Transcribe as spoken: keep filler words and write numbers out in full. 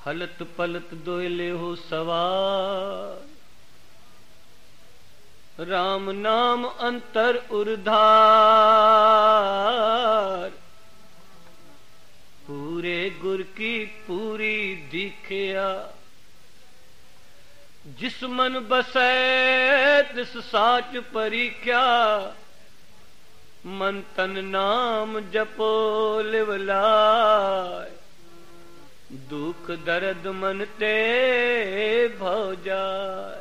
हलत पलत दोयले हो सवार। राम नाम अंतर उर्धार, पूरे गुर की पूरी दीखिया। जिस मन बसै तिस साच परीख्या, मन तन नाम जपो लिवलाय। दुख दर्द मन ते भौ जाय।